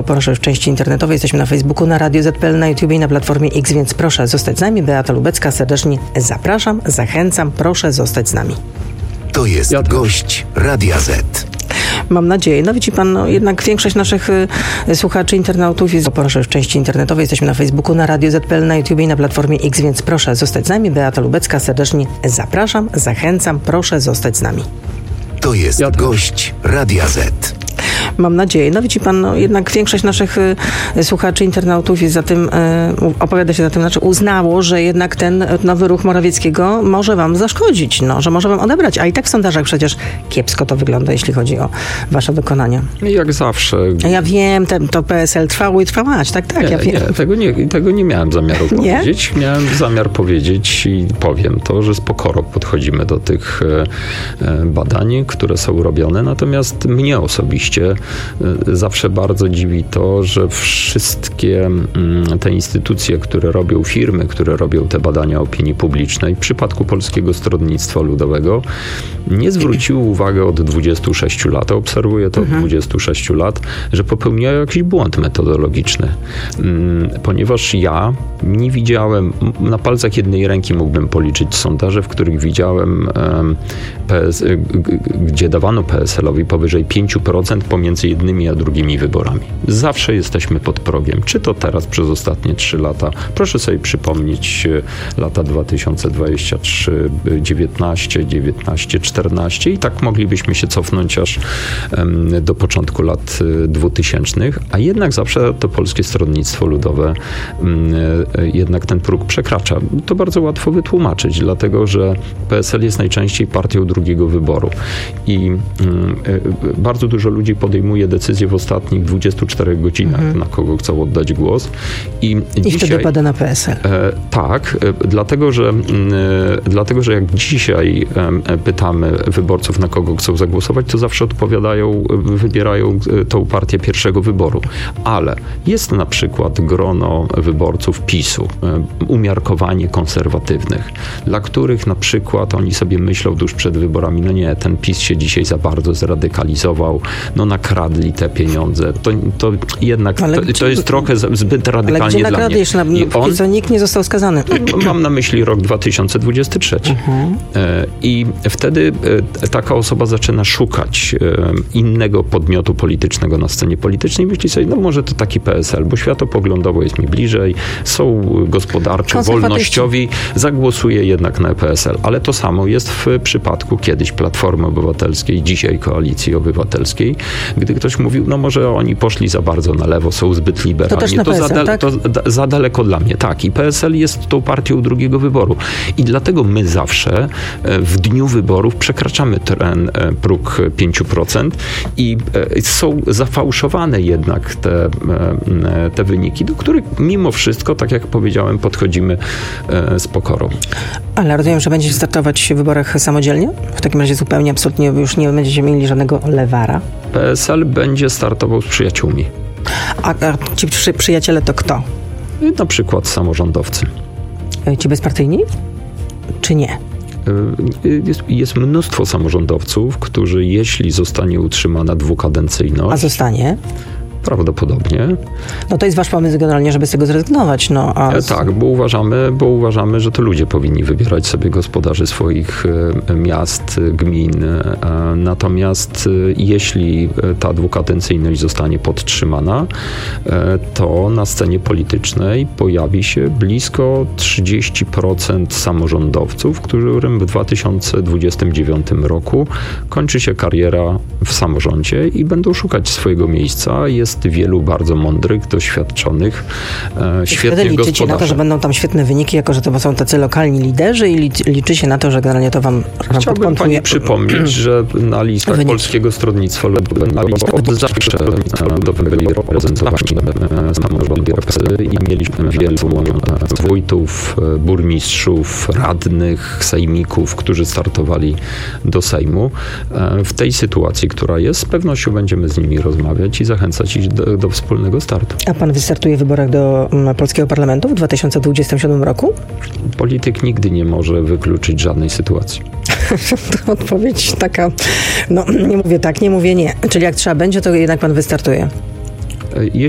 Proszę w części internetowej, jesteśmy na Facebooku, na Radio ZPL, na YouTube i na Platformie X, więc proszę zostać z nami. Beata Lubecka, serdecznie zapraszam, zachęcam, proszę zostać z nami. To jest gość Radia Z. Mam nadzieję. No widzi pan, jednak większość naszych słuchaczy, internautów jest... Proszę w części internetowej, jesteśmy na Facebooku, na Radio ZPL, na YouTube i na Platformie X, więc proszę zostać z nami. Beata Lubecka, serdecznie zapraszam, zachęcam, proszę zostać z nami. To jest gość Radia Z. Mam nadzieję. No widzi pan, jednak większość naszych słuchaczy, internautów jest za tym, opowiada się za tym, uznało, że jednak ten nowy ruch Morawieckiego może wam zaszkodzić, że może wam odebrać, a i tak w sondażach przecież kiepsko to wygląda, jeśli chodzi o wasze dokonania. Jak zawsze. Ja wiem, to PSL trwało i trwałać, tak, ja wiem. Tego nie miałem zamiaru powiedzieć. Miałem zamiar powiedzieć i powiem to, że z pokorą podchodzimy do tych badań, które są robione, natomiast mnie osobiście zawsze bardzo dziwi to, że wszystkie te instytucje, które robią, firmy, które robią te badania opinii publicznej, w przypadku Polskiego Stronnictwa Ludowego nie zwróciły uwagi od 26 lat, obserwuję to od 26 lat, że popełniają jakiś błąd metodologiczny. Ponieważ ja nie widziałem, na palcach jednej ręki mógłbym policzyć sondaże, w których widziałem, gdzie dawano PSL-owi powyżej 5% pomiędzy jednymi a drugimi wyborami. Zawsze jesteśmy pod progiem. Czy to teraz przez ostatnie 3 lata? Proszę sobie przypomnieć lata 2023, 19, 14 i tak moglibyśmy się cofnąć aż do początku lat 2000, a jednak zawsze to Polskie Stronnictwo Ludowe jednak ten próg przekracza. To bardzo łatwo wytłumaczyć, dlatego że PSL jest najczęściej partią drugiego wyboru i bardzo dużo ludzi podejmuje decyzję w ostatnich 24 godzinach, na kogo chcą oddać głos. I wtedy pada na PSL. Tak, dlatego że jak dzisiaj pytamy wyborców, na kogo chcą zagłosować, to zawsze wybierają tą partię pierwszego wyboru. Ale jest na przykład grono wyborców PiS-u, umiarkowanie konserwatywnych, dla których na przykład oni sobie myślą tuż przed wyborami, nie, ten PiS się dzisiaj za bardzo zradykalizował, nakradli te pieniądze. To jednak to jest trochę zbyt radykalnie dla mnie. Póki co nikt nie został skazany. Mam na myśli rok 2023. I wtedy taka osoba zaczyna szukać innego podmiotu politycznego na scenie politycznej i myśli sobie, może to taki PSL, bo światopoglądowo jest mi bliżej, są gospodarczo, wolnościowi, zagłosuję jednak na PSL. Ale to samo jest w przypadku kiedyś Platformy Obywatelskiej, dzisiaj Koalicji Obywatelskiej, gdy ktoś mówił, może oni poszli za bardzo na lewo, są zbyt liberalni. To za daleko dla mnie. Tak, i PSL jest tą partią drugiego wyboru. I dlatego my zawsze w dniu wyborów przekraczamy ten próg 5% i są zafałszowane jednak te wyniki, do których mimo wszystko, tak jak powiedziałem, podchodzimy z pokorą. Ale rozumiem, że będziecie startować w wyborach samodzielnie? W takim razie zupełnie, absolutnie już nie będziecie mieli żadnego lewara? PSL będzie startował z przyjaciółmi. A ci przyjaciele to kto? Na przykład samorządowcy. Ci bezpartyjni? Czy nie? Jest mnóstwo samorządowców, którzy jeśli zostanie utrzymana dwukadencyjność... A zostanie? Prawdopodobnie. To jest wasz pomysł generalnie, żeby z tego zrezygnować. Tak, bo uważamy, że to ludzie powinni wybierać sobie gospodarzy swoich miast, gmin. Natomiast jeśli ta dwukadencyjność zostanie podtrzymana, to na scenie politycznej pojawi się blisko 30% samorządowców, którym w 2029 roku kończy się kariera w samorządzie i będą szukać swojego miejsca. Jest wielu bardzo mądrych, doświadczonych, świetnych gospodarzy. Liczycie na to, że będą tam świetne wyniki, jako że to są tacy lokalni liderzy i liczycie na to, że generalnie to wam Chciałbym pani przypomnieć, że na listach wyniki Polskiego Stronnictwa Ludowego od zawsze byli reprezentowani samorządowcy i mieliśmy wielu wójtów, burmistrzów, radnych, sejmików, którzy startowali do Sejmu. W tej sytuacji, która jest, z pewnością będziemy z nimi rozmawiać i zachęcać ich do wspólnego startu. A pan wystartuje w wyborach do Polskiego Parlamentu w 2027 roku? Polityk nigdy nie może wykluczyć żadnej sytuacji. To odpowiedź taka, nie mówię tak, nie mówię nie. Czyli jak trzeba będzie, to jednak pan wystartuje.